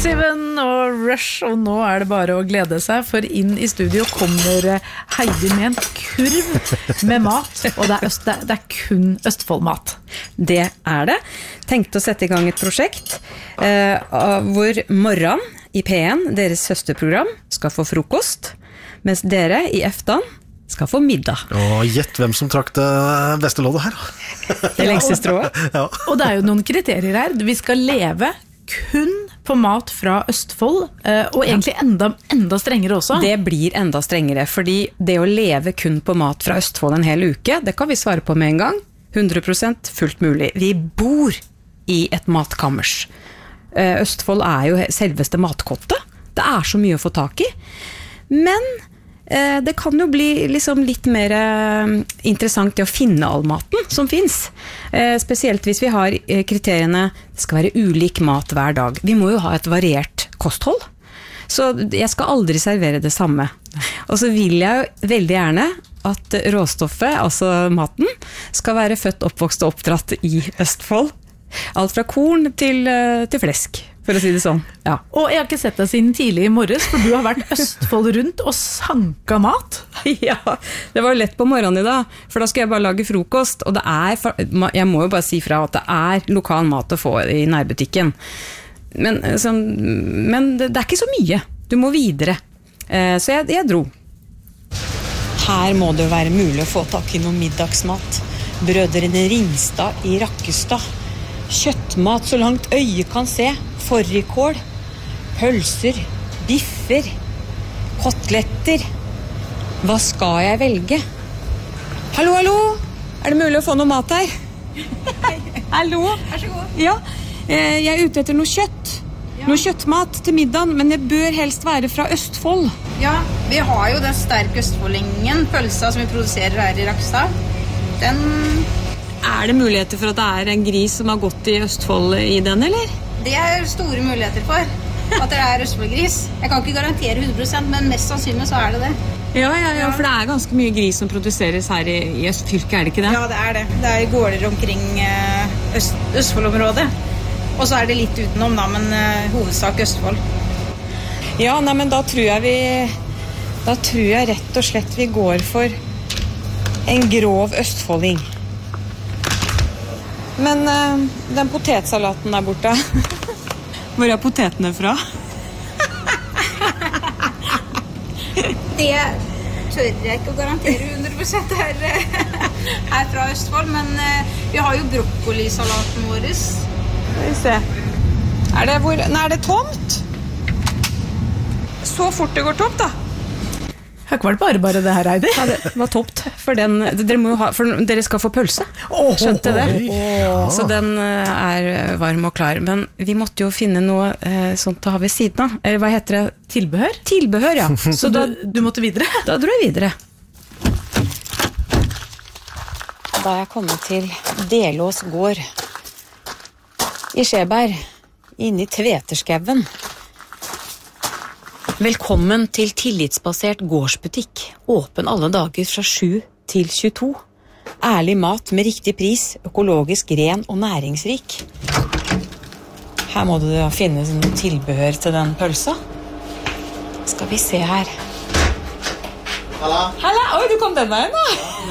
Seven og Rush, og nå det bare å glede seg, for inn I studio kommer Heidi med en kurv med mat, og det kun Østfold-mat. Det det. Tenkte å sette I gang et prosjekt hvor Morran I P1, deres søsterprogram, skal få frokost, mens dere I Eftan skal få middag. Gjett hvem som trakk det beste loddet her. Det lengste strået. Ja. Og det jo noen kriterier her. Vi skal leve kun på mat fra Østfold, og egentlig enda strengere også. Det blir enda strengere, fordi det å leve kun på mat fra Østfold en hel uke, det kan vi svare på med en gang. 100% fullt mulig. Vi bor I et matkammers. Østfold jo selveste matkottet. Det så mye å få tak I. Men det kan jo bli liksom litt mer interessant å finne all maten som finnes. Spesielt hvis vi har kriteriene, det skal være ulik mat hver dag. Vi må jo ha et variert kosthold. Så jeg skal aldri servere det samme. Og så vil jeg veldig gjerne at råstoffet, altså maten, skal være født, oppvokst og oppdratt I Østfold. Alt fra korn til flesk, for å si det sånn. Ja. Og jeg har ikke sett deg siden tidlig I morges, for du har vært Østfold rundt og sanka mat. Ja, det var lett på morgenen I dag, for da skal jeg bare lage frokost, og det jeg må jo bare si fra at det lokal mat å få I nærbutikken. Men det ikke så mye. Du må videre. Så jeg dro. Her må det være mulig å få tak I noe middagsmat. Brødrene Ringstad I Rakkestad. Kjøttmat så langt øyet kan se. Fårikål, pølser, biffer, koteletter. Hva skal jeg velge? Hallo, hallo! Det mulig å få noe mat her? Hallo? Vær så god. Ja, jeg ute etter noe kjøtt. Ja. Noe kjøttmat til middagen, men det bør helst være fra Østfold. Ja, vi har jo den sterke Østfoldingen, pølsa som vi produserer her I Rakkestad. Den... det muligheter for at det en gris som har gått I Østfold I den, eller? Det store muligheter for at det Østfoldgris. Jeg kan ikke garantere 100%, men mest sannsynlig så det det. Ja, for det ganske mye gris som produseres her I Østfylket, det ikke det? Ja, det det. Det gårder omkring Østfoldområdet. Og så det litt utenom da, men hovedsak Østfold. Ja, nei, men da tror jeg rett og slett vi går for en grov østfolding. Men den potetsalaten der borte, hvor potetene fra? Det tør jeg ikke å garantere 100% her fra Østfold, men vi har jo brokkolisalaten vår. Skal vi se. Det tomt? Så fort det går tomt da. Her var det bare det her, Heidi. Ja, det var tomt, for dere skal få pølse. Skjønte det? Så den varm og klar. Men vi måtte jo finne noe sånt å ha ved siden av. Eller hva heter det? Tilbehør? Tilbehør, ja. Så du måtte videre? Da dro jeg videre. Da jeg kommet til Delås gård I Skjeberg, inne I Tveterskauen. Velkommen til tillitsbasert gårdsbutikk. Åpen alle dager fra 7 til 22. Ærlig mat med riktig pris, økologisk ren og næringsrik. Her må det da finnes noe tilbehør til den pølsa. Skal vi se her. Halla. Halla, oi, du kom den veien da.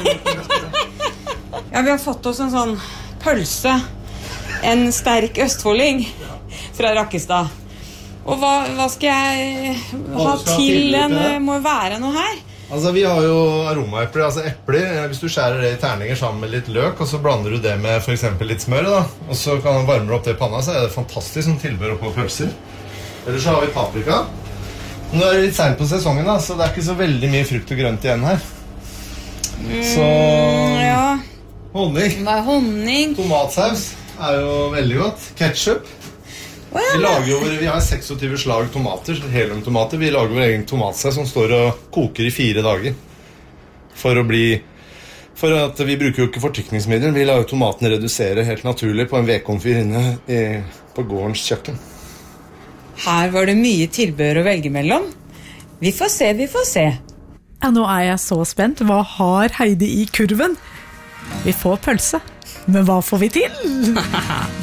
Ja, vi har fått oss en sånn pølse. En sterk østfolding fra Rakkestad. Og hva skal jeg ha til? Må være noe her? Altså, vi har jo aromaepler, altså epler. Hvis du skjærer det I terninger sammen med litt løk, og så blander du det med for eksempel litt smør, da. Og så kan du varme opp det I panna, så det fantastisk som tilbehør oppå pølser. Ellers så har vi paprika. Nå det litt sent på sesongen, da, så det ikke så veldig mye frukt og grønt igjen her. Så... Ja. Honning. Hva honning? Tomatsaus jo veldig godt. Ketchup. Vi har 26 slag tomater, heliumtomater. Vi lager vår egen tomatsaus som står og koker I 4 dager. For at vi bruker jo ikke fortykningsmiddel. Vi lar tomatene redusere helt naturlig på en vedkomfyr inne på gårdens kjøkken. Her var det mye tilbehør å velge mellom. Vi får se. Ja, nå jeg så spent. Hva har Heidi I kurven? Vi får pølse, men hva får vi til?